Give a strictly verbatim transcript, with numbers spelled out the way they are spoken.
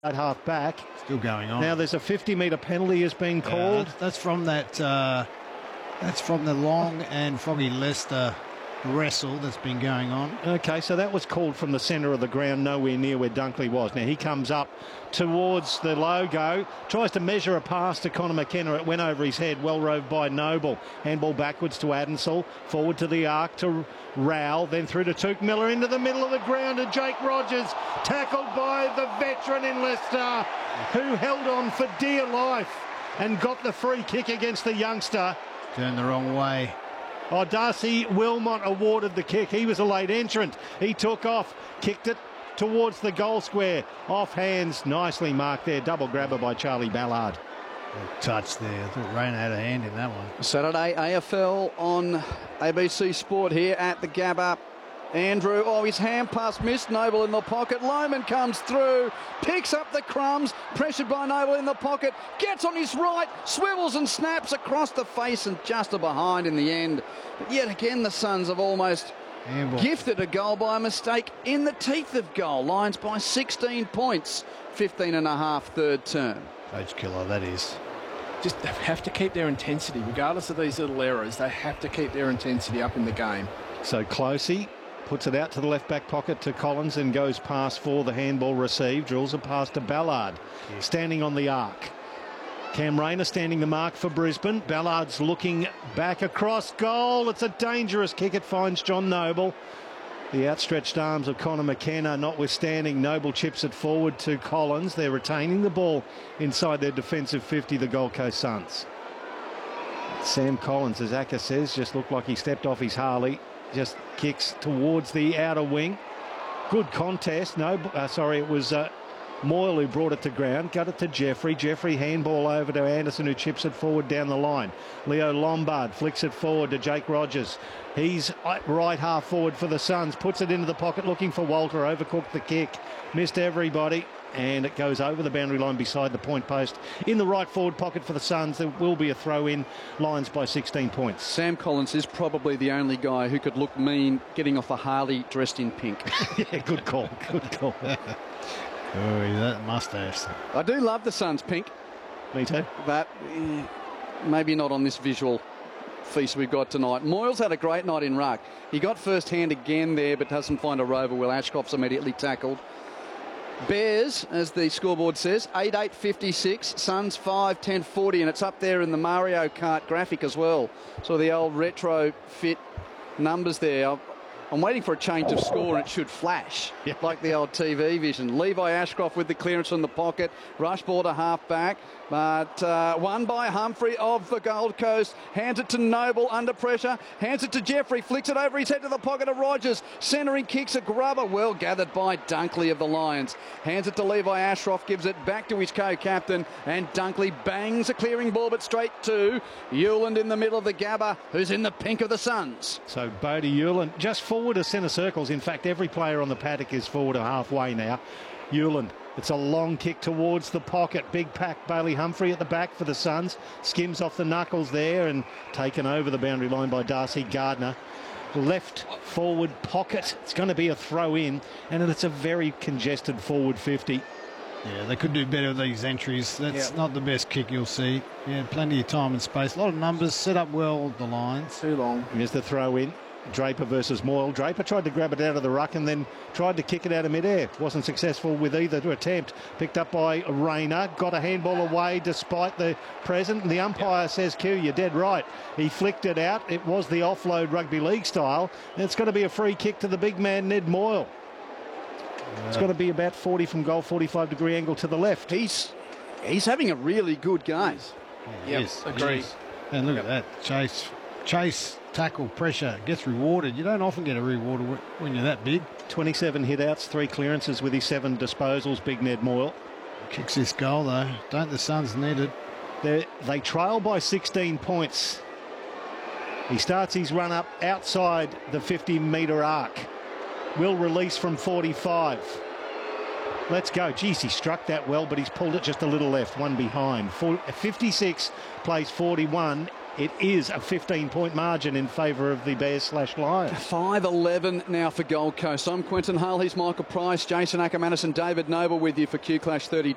At half back. Still going on. Now there's a fifty metre penalty has been called. Yeah, that's from that. Uh, that's from the Long and Foggy Leicester wrestle that's been going on. Okay, so that was called from the centre of the ground, nowhere near where Dunkley was. Now he comes up towards the logo, tries to measure a pass to Conor McKenna. It went over his head, well rove by Noble. Handball backwards to Adensall, forward to the arc to Rowell, then through to Touk Miller into the middle of the ground to Jake Rogers, tackled by the veteran in Leicester, who held on for dear life and got the free kick against the youngster. Turned the wrong way. Oh, Darcy Wilmot awarded the kick. He was a late entrant. He took off, kicked it towards the goal square. Off hands, nicely marked there. Double grabber by Charlie Ballard. Good touch there. I thought Rain had a hand in that one. Saturday A F L on A B C Sport here at the Gabba. Andrew, oh, his hand pass missed. Noble in the pocket. Lohmann comes through, picks up the crumbs, pressured by Noble in the pocket, gets on his right, swivels and snaps across the face and just a behind in the end. But yet again, the Suns have almost Handball. gifted a goal by a mistake in the teeth of goal. Lions by sixteen points, fifteen and a half third term. Coach killer, that is. Just have to keep their intensity, regardless of these little errors. They have to keep their intensity up in the game. So Closey puts it out to the left back pocket to Collins and goes past for the handball received. Drills a pass to Ballard, yeah. standing on the arc. Cam Rayner standing the mark for Brisbane. Ballard's looking back across goal. It's a dangerous kick. It finds John Noble. The outstretched arms of Conor McKenna notwithstanding. Noble chips it forward to Collins. They're retaining the ball inside their defensive fifty, the Gold Coast Suns. Sam Collins, as Acker says, just looked like he stepped off his Harley. Just kicks towards the outer wing. Good contest. No, uh, sorry, it was uh, Moyle who brought it to ground. Got it to Jeffrey. Jeffrey handball over to Anderson, who chips it forward down the line. Leo Lombard flicks it forward to Jake Rogers. He's right half forward for the Suns. Puts it into the pocket looking for Walter. Overcooked the kick. Missed everybody. And it goes over the boundary line beside the point post. In the right forward pocket for the Suns, there will be a throw-in. Lions by sixteen points. Sam Collins is probably the only guy who could look mean getting off a Harley dressed in pink. Yeah, good call, good call. Oh, that mustache. I do love the Suns pink. Me too. But eh, maybe not on this visual feast we've got tonight. Moyles had a great night in ruck. He got first hand again there, but doesn't find a rover. Will Ashcroft's immediately tackled. Bears, as the scoreboard says, eight eight fifty-six, Suns five ten forty, and it's up there in the Mario Kart graphic as well. So the old retro fit numbers there. I'm waiting for a change of score and it should flash, yeah. like the old T V vision. Levi Ashcroft with the clearance on the pocket. Rush ball to half back, but uh, won by Humphrey of the Gold Coast. Hands it to Noble under pressure. Hands it to Jeffrey. Flicks it over his head to the pocket of Rogers. Centering kicks a grubber. Well gathered by Dunkley of the Lions. Hands it to Levi Ashcroft. Gives it back to his co-captain. And Dunkley bangs a clearing ball, but straight to Hewland in the middle of the Gabba, who's in the pink of the Suns. So Bodie Hewland just forward to centre circles. In fact, every player on the paddock is forward to halfway now. Hewland, it's a long kick towards the pocket. Big pack, Bailey Humphrey at the back for the Suns. Skims off the knuckles there and taken over the boundary line by Darcy Gardner. Left forward pocket. It's going to be a throw in, and it's a very congested forward fifty. Yeah, they could do better with these entries. That's yep. not the best kick you'll see. Yeah, plenty of time and space. A lot of numbers, set up well, the Lions. Too long. Here's the throw in. Draper versus Moyle. Draper tried to grab it out of the ruck and then tried to kick it out of midair. Wasn't successful with either attempt. Picked up by Rayner. Got a handball away despite the present. The umpire yep. says, Q, you're dead right. He flicked it out. It was the offload rugby league style. And it's going to be a free kick to the big man, Ned Moyle. Yeah. It's got to be about forty from goal, forty-five degree angle to the left. He's he's having a really good game. Yeah, yes, agree. And look yep. at that. Chase, Chase. Tackle, pressure, gets rewarded. You don't often get a reward when you're that big. twenty-seven hit-outs, three clearances with his seven disposals, big Ned Moyle. Kicks this goal, though. Don't the Suns need it? They're, they trail by sixteen points. He starts his run up outside the fifty metre arc. Will release from forty-five. Let's go. Geez, he struck that well, but he's pulled it just a little left, one behind. fifty-six plays forty-one. It is a fifteen-point margin in favour of the Bears slash Lions. five eleven now for Gold Coast. I'm Quentin Hale. He's Michael Price, Jason Ackermanis and David Noble with you for Q Clash thirty.